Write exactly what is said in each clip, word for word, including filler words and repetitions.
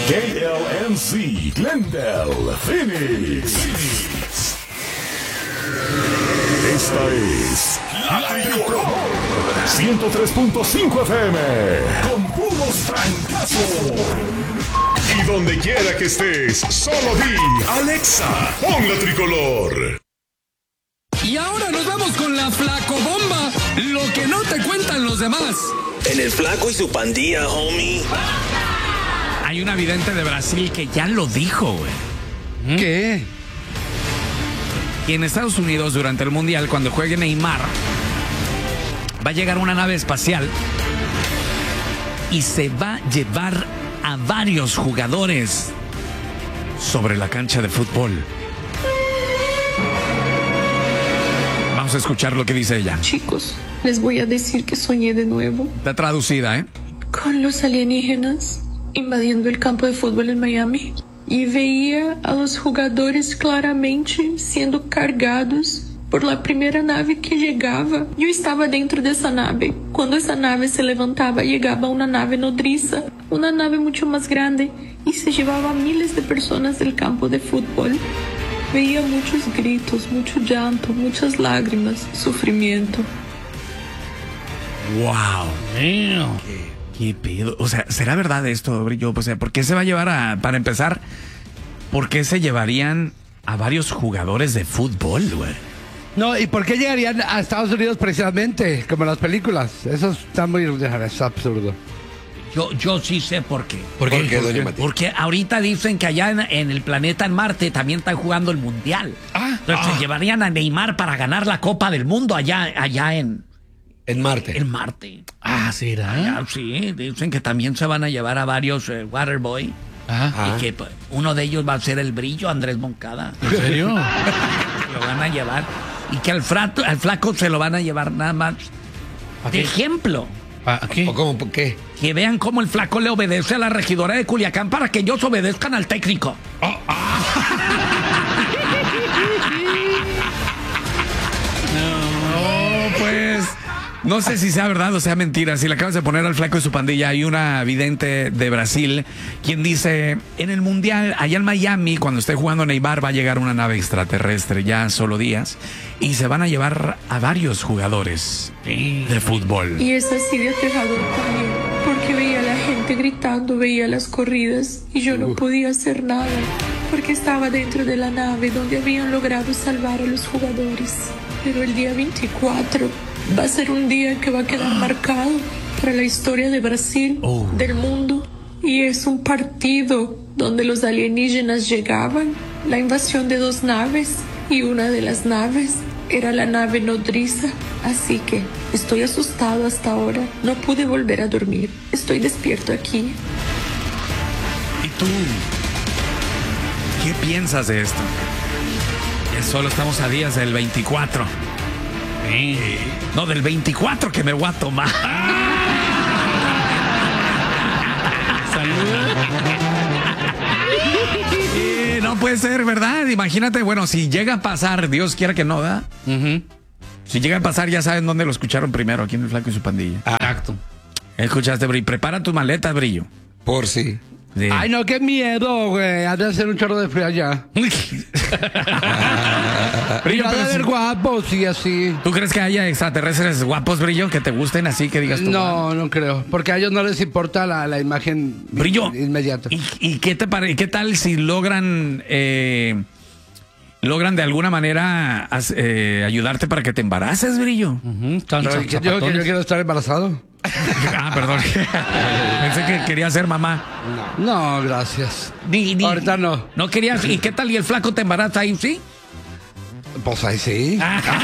K L M C, Glendale, Phoenix. Esta es La Tricolor ciento tres punto cinco F M con puros francazos. Y donde quiera que estés, solo di Alexa, pon La Tricolor. Y ahora nos vamos con la Flacobomba, lo que no te cuentan los demás. En el Flaco y su pandilla, homie. Hay una vidente de Brasil que ya lo dijo, güey. ¿Qué? Y en Estados Unidos, durante el Mundial, cuando juegue Neymar, va a llegar una nave espacial y se va a llevar a varios jugadores sobre la cancha de fútbol. Vamos a escuchar lo que dice ella. Chicos, les voy a decir que soñé de nuevo. Está traducida, ¿eh? Con los alienígenas invadiendo el campo de fútbol en Miami. Y veía a los jugadores claramente siendo cargados por la primera nave que llegaba. Yo estaba dentro de esa nave. Cuando esa nave se levantaba, llegaba una nave nodriza, una nave mucho más grande, y se llevaba a miles de personas del campo de fútbol. Veía muchos gritos, mucho llanto, muchas lágrimas, sufrimiento. ¡Wow! ¿Qué, qué pedo? O sea, ¿será verdad esto, Brillo? O sea, ¿por qué se va a llevar a, para empezar, por qué se llevarían a varios jugadores de fútbol, güey? No, ¿y por qué llegarían a Estados Unidos precisamente, como en las películas? Eso está muy... es absurdo. Yo, yo sí sé por qué. ¿Por qué, ¿Por qué doña Matilde? Porque ahorita dicen que allá en, en el planeta en Marte también están jugando el Mundial. Ah, Entonces ah. se llevarían a Neymar para ganar la Copa del Mundo allá, allá en... En Marte. En Marte. Ah, ¿será? Allá, sí, dicen que también se van a llevar a varios eh, Waterboy. Ah. Y que pues, uno de ellos va a ser el Brillo, Andrés Moncada. ¿En serio? Lo van a llevar. Y que al, frato, al flaco se lo van a llevar nada más de ejemplo. ¿A qué? ¿O cómo? ¿Por qué? Que vean cómo el flaco le obedece a la regidora de Culiacán para que ellos obedezcan al técnico. Oh, ah. No, pues... No sé si sea verdad o sea mentira. Si le acabas de poner al flaco de su pandilla, hay una vidente de Brasil quien dice: en el Mundial, allá en Miami, cuando esté jugando Neymar, va a llegar una nave extraterrestre ya solo días y se van a llevar a varios jugadores de fútbol. Y es así de aterrador también, porque veía a la gente gritando, veía las corridas y yo no podía hacer nada, porque estaba dentro de la nave donde habían logrado salvar a los jugadores. Pero el día veinticuatro va a ser un día que va a quedar marcado para la historia de Brasil, oh. del mundo. Y es un partido donde los alienígenas llegaban, la invasión de dos naves, y una de las naves era la nave nodriza. Así que estoy asustado hasta ahora. No pude volver a dormir. Estoy despierto aquí. ¿Y tú? ¿Qué piensas de esto? Ya solo estamos a días del veinticuatro. Sí. No, del veinticuatro que me voy a tomar. Sí, no puede ser, ¿verdad? Imagínate, bueno, si llega a pasar, Dios quiera que no, ¿verdad? Uh-huh. Si llega a pasar, ya saben dónde lo escucharon primero, aquí en El Flaco y su pandilla. Exacto. Escuchaste, Brillo. Prepara tus maletas, Brillo. Por sí. Sí. Ay, no, qué miedo, güey. Ha de hacer un chorro de frío allá. Brillo, Ha de pero haber si- guapos y así. ¿Tú crees que haya extraterrestres guapos, Brillo, que te gusten así, que digas tú? No, no creo. Porque a ellos no les importa la, la imagen Brillo. inmediata. ¿Y, y qué te pare- qué tal si logran eh, logran de alguna manera as- eh, ayudarte para que te embaraces, Brillo? Pero que yo, que yo quiero estar embarazado. Ah, perdón. Pensé que quería ser mamá. No, gracias. Ni, ni- Ahorita no. No querías. ¿Y qué tal? ¿Y el flaco te embaraza ahí, sí? Pues ahí sí.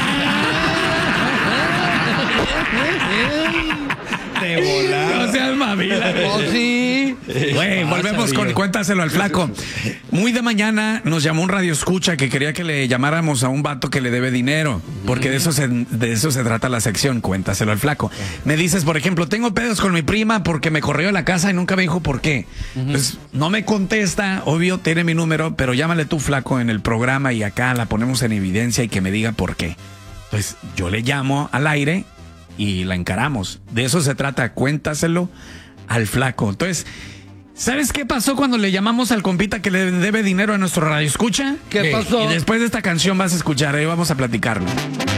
De volar. No seas mamila. Pues sí. Güey, volvemos con Cuéntaselo al Flaco. Muy de mañana nos llamó un radio escucha que quería que le llamáramos a un vato que le debe dinero, porque de eso se, de eso se trata la sección Cuéntaselo al Flaco. Me dices, por ejemplo, tengo pedos con mi prima porque me corrió de la casa y nunca me dijo por qué. Pues no me contesta, obvio, tiene mi número, pero llámale tú, Flaco, en el programa y acá la ponemos en evidencia y que me diga por qué. Pues yo le llamo al aire y la encaramos. De eso se trata, Cuéntaselo al Flaco. Entonces, ¿Sabes qué pasó cuando le llamamos al compita que le debe dinero a nuestro radio escucha? ¿Qué pasó? Y después de esta canción vas a escuchar, ahí vamos a platicarlo.